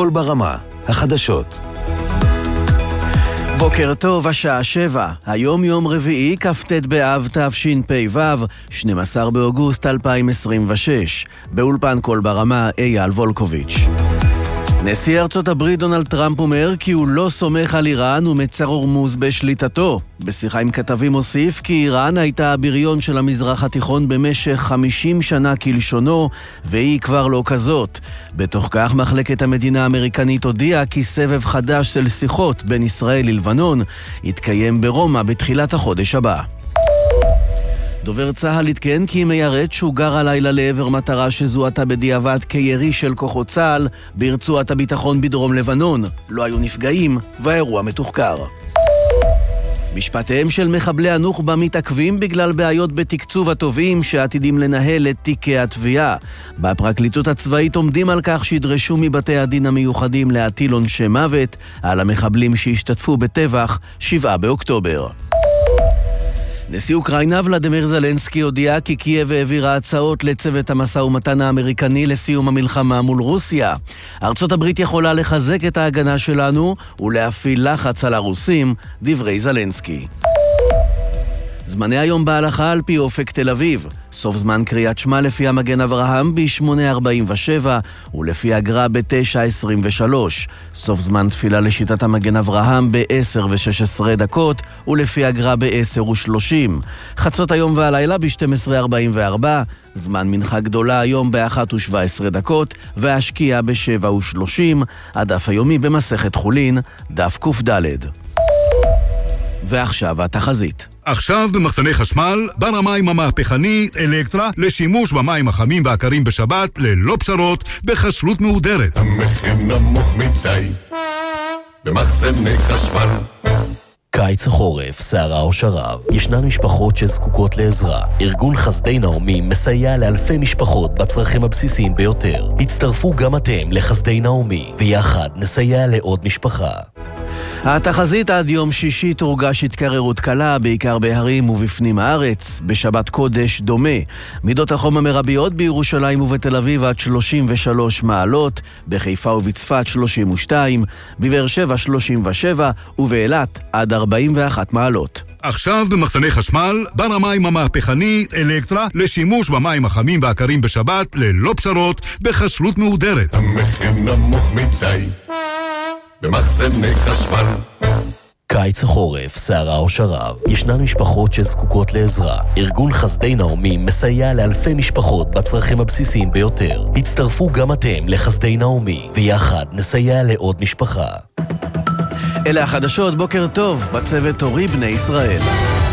קול ברמה, החדשות. בוקר טוב, השעה 7. היום יום רביעי, כ"ט באב תשפ"ו, 12 באוגוסט 2026. באולפן קול ברמה, אייל וולקוביץ'. נשיא ארצות הברית דונלד טראמפ אומר כי הוא לא סומך על איראן ומצר הורמוז בשליטתו. בשיחה עם כתבים הוסיף כי איראן הייתה הבריון של המזרח התיכון במשך 50 שנה כלשונו, והיא כבר לא כזאת. בתוך כך מחלקת המדינה האמריקנית הודיעה כי סבב חדש של שיחות בין ישראל ללבנון יתקיים ברומא בתחילת החודש הבא. דובר צה"ל התקן כי מיירט שוגר הלילה לעבר מטרה שזוהתה בדיעבד כירי של כוחות צה"ל ברצועת הביטחון בדרום לבנון. לא היו נפגעים והאירוע מתוחקר. משפטיהם של מחבלי הנוח'בה מתעכבים בגלל בעיות בתקצוב התובעים שעתידים לנהל את תיקי התביעה. בפרקליטות הצבאית עומדים על כך שידרשו מבתי הדין המיוחדים להטיל עונשי מוות על המחבלים שהשתתפו בטבח 7 באוקטובר. נשיא אוקראינה ולדימיר זלנסקי הודיע כי קייב העבירה הצעות לצוות המשא ומתן האמריקני לסיום המלחמה מול רוסיה. ארצות הברית יכולה לחזק את ההגנה שלנו ולהפעיל לחץ על הרוסים, דברי זלנסקי. זמני היום בהלכה על פי אופק תל אביב. סוף זמן קריאת שמע לפי המגן אברהם ב-8:47 ולפי הגר"א ב-9:23. סוף זמן תפילה לשיטת המגן אברהם ב-10:16 ולפי הגר"א ב-10:30. חצות היום והלילה ב-12:44. זמן מנחה גדולה היום ב-1:17 והשקיעה ב-7:30. הדף היומי במסכת חולין, דף ק"ד. ועכשיו התחזית. עכשיו במחסני חשמל, בר המים המהפכני אלקטרה לשימוש במים החמים והקרים בשבת ללא פשרות בכשרות מהודרת. המחיר נמוך מדי במחסני חשמל. קיץ החורף, סערה או שרב, ישנן משפחות שזקוקות לעזרה. ארגון חסדי נעמי מסייע לאלפי משפחות בצרכים הבסיסיים ביותר. הצטרפו גם אתם לחסדי נעמי, ויחד נסייע לעוד משפחה. התחזית עד יום שישי תורגש התקררות קלה, בעיקר בהרים ובפנים הארץ. בשבת קודש דומה. מידות החום המרביות בירושלים ובתל אביב עד 33 מעלות, בחיפה ובצפת 32, בבאר שבע 37 ובאילת עד 41 מעלות. עכשיו במחסני חשמל, בר המים המהפכני אלקטרה לשימוש במים החמים והקרים בשבת ללא פשרות בכשרות מהודרת. המחיר נמוך מדי במחסני חשמל. קיץ החורף, סערה או שרב, ישנן משפחות שזקוקות לעזרה. ארגון חסדי נעמי מסייע לאלפי משפחות בצרכים הבסיסיים ביותר. הצטרפו גם אתם לחסדי נעמי, ויחד נסייע לעוד משפחה. אלה החדשות, בוקר טוב, בצוות אורי בני ישראל.